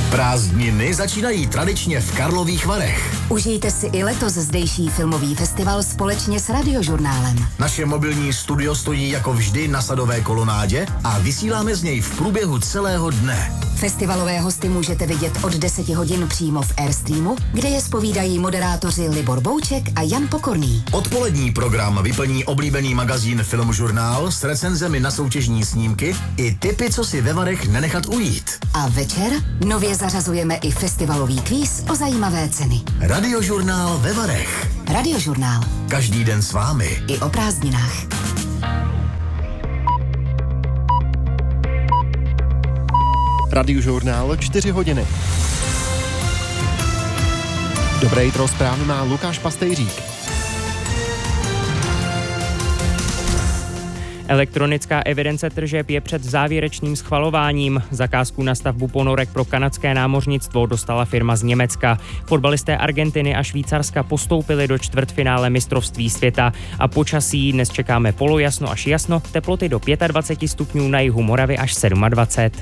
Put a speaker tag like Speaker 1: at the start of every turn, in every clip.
Speaker 1: Prázdniny začínají tradičně v Karlových Varech.
Speaker 2: Užijte si i letos zdejší filmový festival společně s Radiožurnálem.
Speaker 1: Naše mobilní studio stojí jako vždy na Sadové kolonádě a vysíláme z něj v průběhu celého dne.
Speaker 2: Festivalové hosty můžete vidět od 10 hodin přímo v Airstreamu, kde je zpovídají moderátoři Libor Bouček a Jan Pokorný.
Speaker 1: Odpolední program vyplní oblíbený magazín Filmžurnál s recenzemi na soutěžní snímky i tipy, co si ve Varech nenechat ujít.
Speaker 2: A večer nově zařazujeme i festivalový kvíz o zajímavé ceny.
Speaker 1: Radiožurnál ve Varech.
Speaker 2: Radiožurnál.
Speaker 1: Každý den s vámi.
Speaker 2: I o prázdninách.
Speaker 3: Radiožurnál 4 hodiny. Dobré jitro, zprávy má Lukáš Pastejřík.
Speaker 4: Elektronická evidence tržeb je před závěrečným schvalováním. Zakázku na stavbu ponorek pro kanadské námořnictvo dostala firma z Německa. Fotbalisté Argentiny a Švýcarska postoupili do čtvrtfinále mistrovství světa a počasí dnes čekáme polojasno až jasno, teploty do 25 stupňů na jihu Moravy až 27.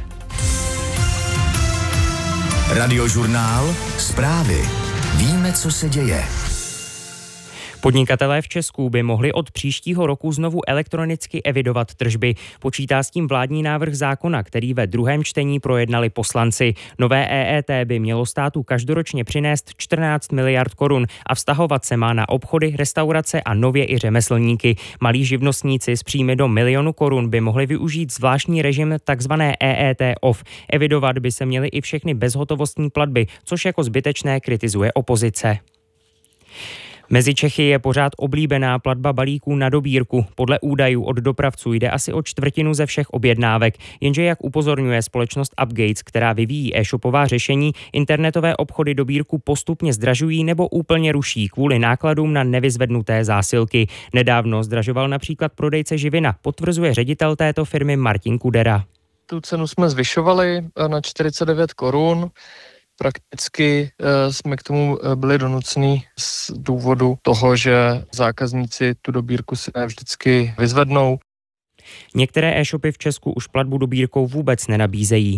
Speaker 1: Radiožurnál, zprávy. Víme, co se děje.
Speaker 4: Podnikatelé v Česku by mohli od příštího roku znovu elektronicky evidovat tržby. Počítá s tím vládní návrh zákona, který ve druhém čtení projednali poslanci. Nové EET by mělo státu každoročně přinést 14 miliard korun a vztahovat se má na obchody, restaurace a nově i řemeslníky. Malí živnostníci s příjmy do 1 milionu korun by mohli využít zvláštní režim takzvané EET off. Evidovat by se měly i všechny bezhotovostní platby, což jako zbytečné kritizuje opozice. Mezi Čechy je pořád oblíbená platba balíků na dobírku. Podle údajů od dopravců jde asi o čtvrtinu ze všech objednávek. Jenže jak upozorňuje společnost Upgates, která vyvíjí e-shopová řešení, internetové obchody dobírku postupně zdražují nebo úplně ruší kvůli nákladům na nevyzvednuté zásilky. Nedávno zdražoval například prodejce živina, potvrzuje ředitel této firmy Martin Kudera.
Speaker 5: Tu cenu jsme zvyšovali na 49 korun. Prakticky jsme k tomu byli donuceni z důvodu toho, že zákazníci tu dobírku si ne vždycky vyzvednou.
Speaker 4: Některé e-shopy v Česku už platbu dobírkou vůbec nenabízejí.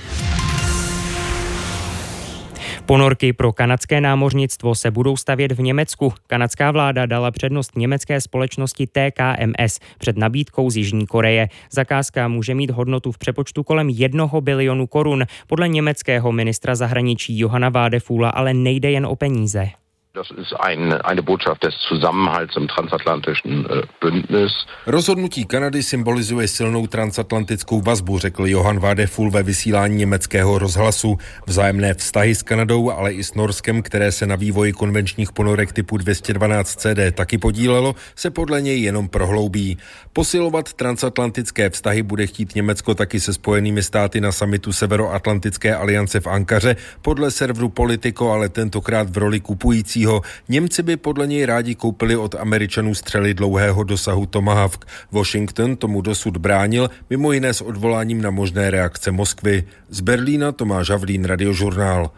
Speaker 4: Ponorky pro kanadské námořnictvo se budou stavět v Německu. Kanadská vláda dala přednost německé společnosti TKMS před nabídkou z Jižní Koreje. Zakázka může mít hodnotu v přepočtu kolem 1 bilionu korun. Podle německého ministra zahraničí Johanna Wadefuhla ale nejde jen o peníze.
Speaker 6: Das ist eine Botschaft des Zusammenhalts im transatlantischen Bündnis.
Speaker 7: Rozhodnutí Kanady symbolizuje silnou transatlantickou vazbu, řekl Johann Wadefuhl ve vysílání německého rozhlasu. Vzájemné vztahy s Kanadou, ale i s Norskem, které se na vývoji konvenčních ponorek typu 212 CD taky podílelo, se podle něj jenom prohloubí. Posilovat transatlantické vztahy bude chtít Německo taky se Spojenými státy na summitu Severoatlantické aliance v Ankaře, podle serveru Politico, ale tentokrát v roli kupující. Němci by podle něj rádi koupili od Američanů střely dlouhého dosahu Tomahawk. Washington tomu dosud bránil, mimo jiné s odvoláním na možné reakce Moskvy. Z Berlína Tomáš Havlín, Radiožurnál.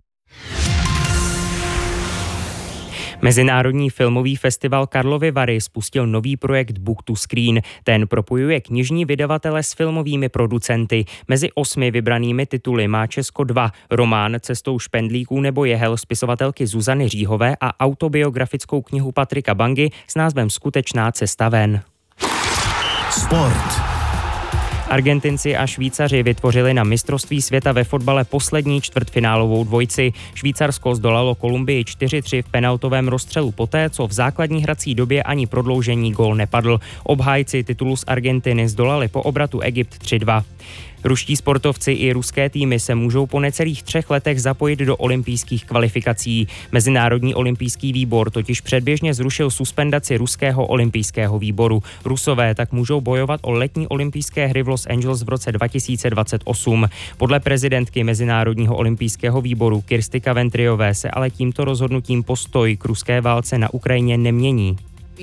Speaker 4: Mezinárodní filmový festival Karlovy Vary spustil nový projekt Book to Screen. Ten propojuje knižní vydavatele s filmovými producenty. Mezi 8 vybranými tituly má Česko 2. Román Cestou špendlíků nebo jehel spisovatelky Zuzany Říhové a autobiografickou knihu Patrika Bangy s názvem Skutečná cesta ven.
Speaker 1: Sport.
Speaker 4: Argentinci a Švýcaři vytvořili na mistrovství světa ve fotbale poslední čtvrtfinálovou dvojici. Švýcarsko zdolalo Kolumbii 4-3 v penaltovém rozstřelu poté, co v základní hrací době ani prodloužení gól nepadl. Obhájci titulu z Argentiny zdolali po obratu Egypt 3-2. Ruští sportovci i ruské týmy se můžou po necelých 3 letech zapojit do olympijských kvalifikací. Mezinárodní olympijský výbor totiž předběžně zrušil suspendaci ruského olympijského výboru. Rusové tak můžou bojovat o letní olympijské hry v Los Angeles v roce 2028. Podle prezidentky Mezinárodního olympijského výboru Kirsty Ventryové se ale tímto rozhodnutím postoj k ruské válce na Ukrajině nemění.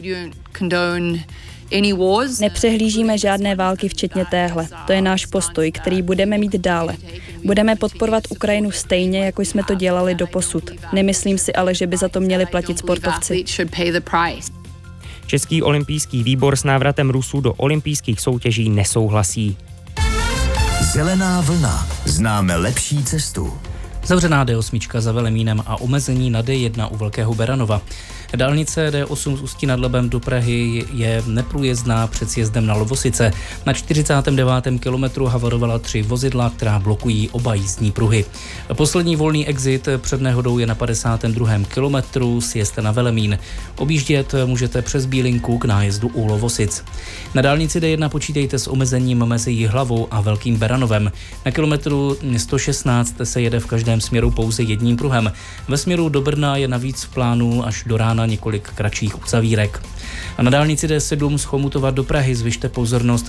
Speaker 8: Nepřehlížíme žádné války, včetně téhle. To je náš postoj, který budeme mít dále. Budeme podporovat Ukrajinu stejně, jako jsme to dělali doposud. Nemyslím si ale, že by za to měli platit sportovci.
Speaker 4: Český olympijský výbor s návratem Rusů do olympijských soutěží nesouhlasí.
Speaker 1: Zelená vlna. Známe lepší cestu.
Speaker 9: Zavřená D8 za Velemínem a omezení na D1 u Velkého Beranova. Dálnice D8 z Ústí nad Labem do Prahy je neprůjezdná před sjezdem na Lovosice. Na 49. kilometru havarovala 3 vozidla, která blokují oba jízdní pruhy. Poslední volný exit před nehodou je na 52. kilometru, sjezd na Velemín. Objíždět můžete přes Bílinku k nájezdu u Lovosic. Na dálnici D1 počítejte s omezením mezi Jihlavou a Velkým Beranovem. Na kilometru 116 se jede v každém směru pouze jedním pruhem. Ve směru do Brna je navíc v plánu až do rána několik kratších uzavírek. A na dálnici D7 z Chomutova do Prahy zvyšte pozornost